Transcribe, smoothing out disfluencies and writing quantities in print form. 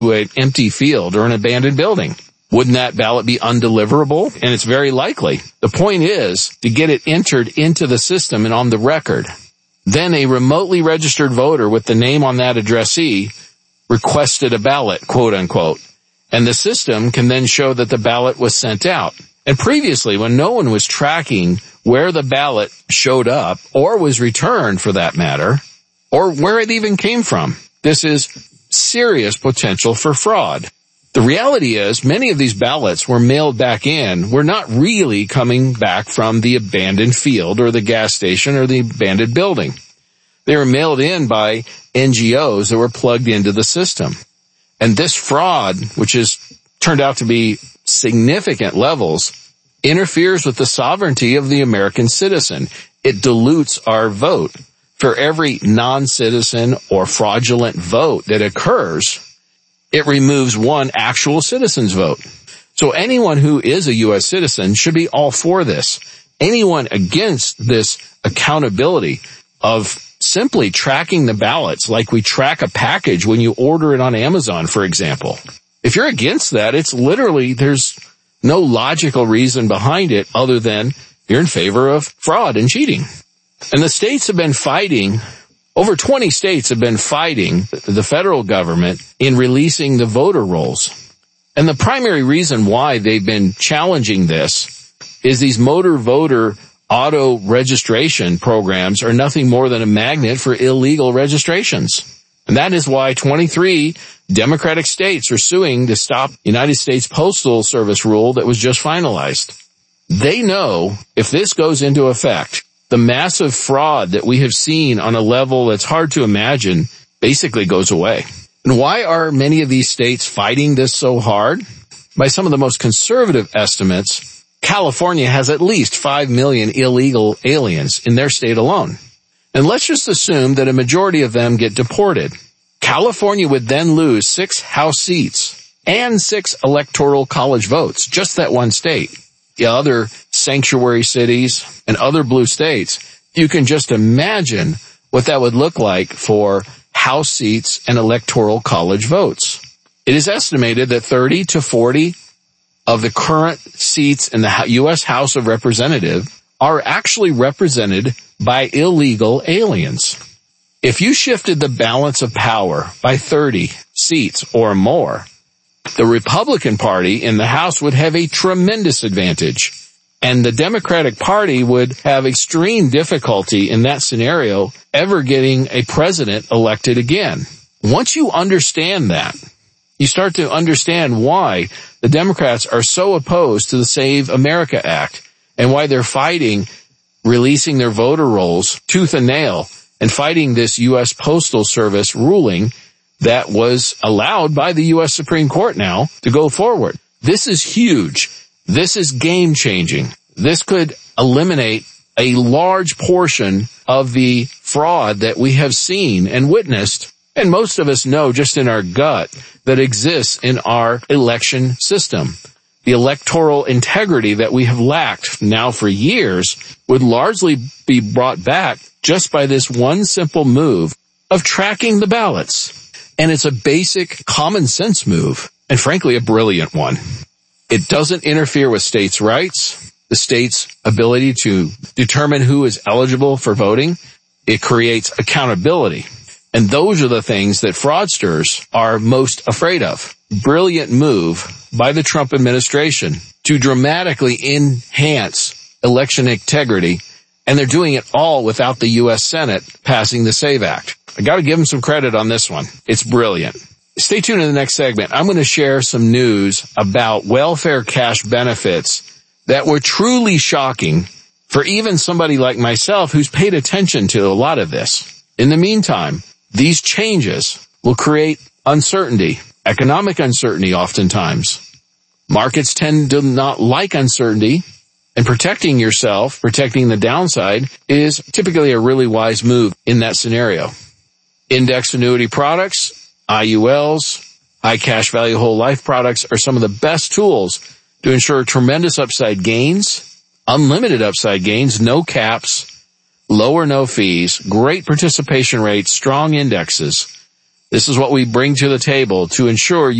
to an empty field or an abandoned building. Wouldn't that ballot be undeliverable? And it's very likely. The point is to get it entered into the system and on the record. Then a remotely registered voter with the name on that addressee requested a ballot, quote unquote. And the system can then show that the ballot was sent out. And previously, when no one was tracking where the ballot showed up or was returned for that matter, or where it even came from, this is serious potential for fraud. The reality is many of these ballots were mailed back in were not really coming back from the abandoned field or the gas station or the abandoned building. They were mailed in by NGOs that were plugged into the system. And this fraud, which has turned out to be significant levels, interferes with the sovereignty of the American citizen. It dilutes our vote. For every non-citizen or fraudulent vote that occurs, it removes one actual citizen's vote. So anyone who is a U.S. citizen should be all for this. Anyone against this accountability of simply tracking the ballots like we track a package when you order it on Amazon, for example. If you're against that, it's literally, there's no logical reason behind it other than you're in favor of fraud and cheating. And the states have been fighting, over 20 states have been fighting the federal government in releasing the voter rolls. And the primary reason why they've been challenging this is these motor voter auto registration programs are nothing more than a magnet for illegal registrations. And that is why 23 Democratic states are suing to stop United States Postal Service rule that was just finalized. They know if this goes into effect, the massive fraud that we have seen on a level that's hard to imagine basically goes away. And why are many of these states fighting this so hard? By some of the most conservative estimates, California has at least 5 million illegal aliens in their state alone. And let's just assume that a majority of them get deported. California would then lose 6 House seats and 6 electoral college votes, just that one state. The other sanctuary cities and other blue states, you can just imagine what that would look like for House seats and electoral college votes. It is estimated that 30 to 40 of the current seats in the U.S. House of Representatives are actually represented by illegal aliens. If you shifted the balance of power by 30 seats or more, the Republican Party in the House would have a tremendous advantage, and the Democratic Party would have extreme difficulty in that scenario ever getting a president elected again. Once you understand that, you start to understand why the Democrats are so opposed to the Save America Act and why they're fighting releasing their voter rolls tooth and nail and fighting this U.S. Postal Service ruling that was allowed by the U.S. Supreme Court now to go forward. This is huge. This is game-changing. This could eliminate a large portion of the fraud that we have seen and witnessed, and most of us know just in our gut, that exists in our election system. The electoral integrity that we have lacked now for years would largely be brought back just by this one simple move of tracking the ballots. And it's a basic common sense move, and frankly a brilliant one. It doesn't interfere with states' rights, the state's ability to determine who is eligible for voting. It creates accountability. And those are the things that fraudsters are most afraid of. Brilliant move by the Trump administration to dramatically enhance election integrity, and they're doing it all without the U.S. Senate passing the SAVE Act. I got to give them some credit on this one. It's brilliant. Stay tuned in the next segment. I'm going to share some news about welfare cash benefits that were truly shocking for even somebody like myself who's paid attention to a lot of this. In the meantime, these changes will create uncertainty, economic uncertainty oftentimes. Markets tend to not like uncertainty, and protecting yourself, protecting the downside, is typically a really wise move in that scenario. Index annuity products, IULs, high cash value whole life products are some of the best tools to ensure tremendous upside gains, unlimited upside gains, no caps, low or no fees, great participation rates, strong indexes. This is what we bring to the table to ensure